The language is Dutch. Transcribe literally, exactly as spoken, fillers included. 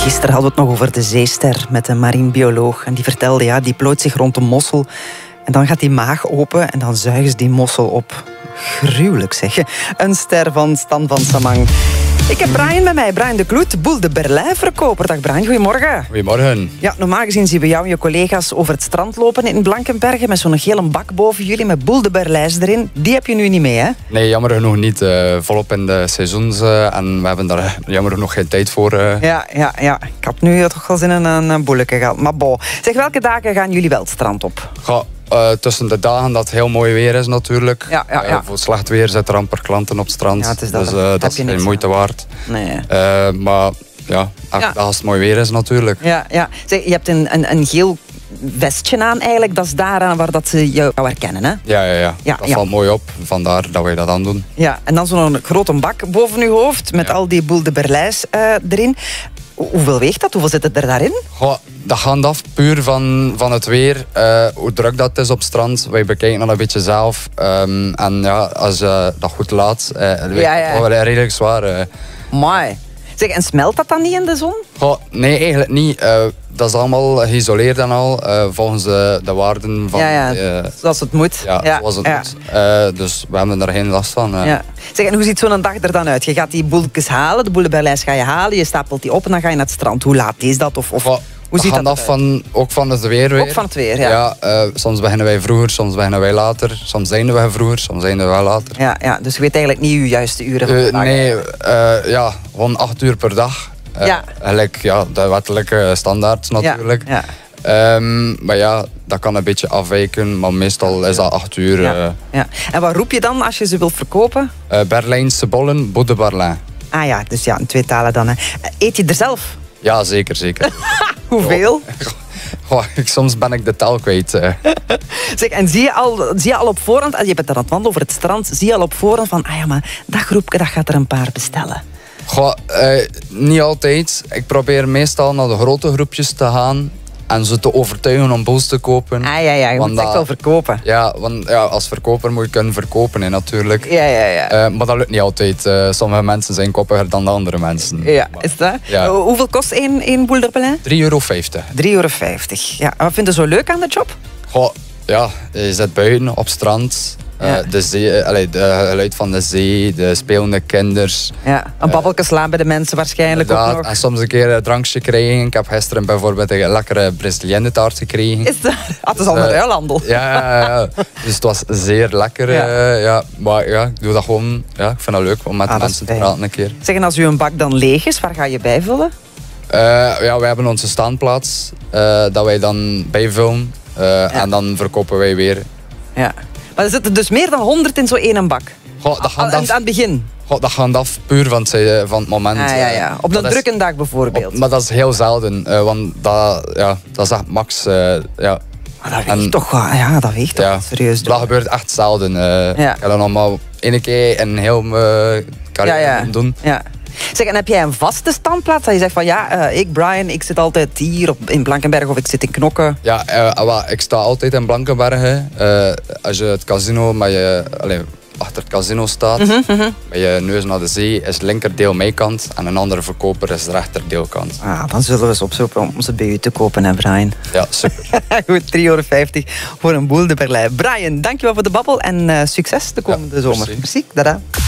Gisteren hadden we het nog over de zeester met een marinebioloog. En die vertelde, ja, die plooit zich rond de mossel. En dan gaat die maag open en dan zuigen ze die mossel op. Gruwelijk, zeg je. Een ster van Stan van Samang. Ik heb Brian bij mij, Brian de Kloet, Boule de Berlijn verkoper. Dag Brian, goedemorgen. Goedemorgen. Ja, normaal gezien zien we jou en je collega's over het strand lopen in Blankenberge met zo'n gele bak boven jullie met Boule de Berlijn erin. Die heb je nu niet mee, hè? Nee, jammer genoeg niet. Uh, volop in de seizoens uh, en we hebben daar jammer genoeg geen tijd voor. Uh. Ja, ja, ja. Ik had nu toch wel zin in een, een boeleke gehad. Maar bon. Zeg, welke dagen gaan jullie wel het strand op? Ga, uh, tussen de dagen dat het heel mooi weer is natuurlijk. Ja, ja, ja. Uh, voor slecht weer zitten er amper klanten op het strand. Ja, het is dat, dus uh, dat is geen moeite aan. waard. Nee. Uh, maar ja, elke ja. dag als het mooi weer is natuurlijk. Ja, ja. Zeg, je hebt een, een, een geel vestje aan eigenlijk. Dat is daaraan waar dat ze jou herkennen, hè? Ja, ja, ja. ja dat ja. valt mooi op. Vandaar dat wij dat aan doen. Ja, en dan zo'n grote bak boven je hoofd met ja. al die Boule de Berlijn uh, erin. Hoeveel weegt dat? Hoeveel zit er daarin? Goh, dat gaat af puur van, van het weer. Uh, hoe druk dat is op het strand. Wij bekijken dat een beetje zelf. Um, en ja, als je dat goed laat, uh, ja, ja. wel redelijk zwaar. Uh. Mooi. Zeg, en smelt dat dan niet in de zon? Goh, nee, eigenlijk niet. Uh, dat is allemaal geïsoleerd en al, uh, volgens de, de waarden van... Ja, ja. Uh, zoals het moet. Ja, ja. zoals het ja. moet. Uh, dus we hebben er geen last van. Uh. Ja. Zeg, en hoe ziet zo'n dag er dan uit? Je gaat die boeltjes halen, de Boule de Berlijn ga je halen, je stapelt die op en dan ga je naar het strand. Hoe laat is dat? Of, of Goh, hoe ziet dat af uit? van, ook van het weer weer. Ook van het weer, ja. ja uh, soms beginnen wij vroeger, soms beginnen wij later. Soms zijn wij vroeger, soms zijn wij later. Ja, ja, dus je weet eigenlijk niet je juiste uren van uh, de dag. Nee, uh, ja, gewoon acht uur per dag. Uh, ja. Eigenlijk, ja, de wettelijke standaard natuurlijk. Ja, ja. Um, maar ja, dat kan een beetje afwijken, maar meestal is dat acht uur. Ja. Uh, ja. En wat roep je dan als je ze wilt verkopen? Uh, Berlijnse bollen, Boule de Berlijn. Ah ja, dus ja, in twee talen dan. Hè. Eet je er zelf? Ja, zeker, zeker. Hoeveel? Oh, oh, soms ben ik de tel kwijt. Uh. Zeg, en zie je, al, zie je al op voorhand, als je bent aan het wandelen over het strand, zie je al op voorhand van, ah ja, maar dat groepje, dat gaat er een paar bestellen? Goh, uh, niet altijd. Ik probeer meestal naar de grote groepjes te gaan en ze te overtuigen om boels te kopen. Ah ja, ja, je want moet dat, echt wel verkopen. Ja, want ja, als verkoper moet je kunnen verkopen, hè, natuurlijk. Ja, ja, ja. Uh, maar dat lukt niet altijd. Uh, sommige mensen zijn koppiger dan de andere mensen. Ja, maar, is dat? Ja. Uh, hoeveel kost één, één Boule de Berlijn? drie euro vijftig. drie euro vijftig. Ja. En wat vind je zo leuk aan de job? Goh, ja, je zit buiten op strand. Ja. Uh, de, zee, allee, de geluid van de zee, de spelende kinders. Ja, een babbeltje slaan bij de mensen waarschijnlijk uh, ook nog. En soms een keer een drankje krijgen. Ik heb gisteren bijvoorbeeld een lekkere Braziliënne taart gekregen. Is dat? Ah, het is al een uh, ruilhandel. Ja, ja, ja, dus het was zeer lekker. Ja. Uh, ja. Maar ja, ik doe dat gewoon. Ja, ik vind dat leuk om met ah, de mensen te praten een keer. Zeg, en als uw bak dan leeg is, waar ga je bijvullen? Uh, ja, wij hebben onze staanplaats uh, dat wij dan bijvullen. Uh, ja. En dan verkopen wij weer. Ja. Maar er zitten dus meer dan honderd in zo'n ene bak. Goh, dat gaat aan, aan het begin? Goh, dat gaat af puur van het, van het moment. Ah, ja, ja. Op een drukke dag bijvoorbeeld. Op, maar dat is heel zelden. Uh, want dat, ja, dat is echt max. Uh, ja. Maar dat weegt en, toch, ja, dat weegt toch ja, serieus. Dat gebeurt echt zelden. Uh, ja. Ik ga dat nog maar één keer in heel mijn carrière ja, ja. doen. Ja. Zeg, en heb jij een vaste standplaats? Dat je zegt van ja, uh, ik Brian, ik zit altijd hier op, in Blankenberge of ik zit in Knokke. Ja, uh, well, ik sta altijd in Blankenberge. Uh, als je het casino met je, allez, achter het casino staat, mm-hmm, mm-hmm. met je neus naar de zee, is het linkerdeel mijn kant en een andere verkoper is de rechterdeelkant. Ah, dan zullen we eens opzoeken om ze bij u te kopen, hè Brian? Ja, super. Goed, drie euro vijftig voor een Boule de Berlijn. Brian, dankjewel voor de babbel en uh, succes de komende ja, zomer. Merci, dada.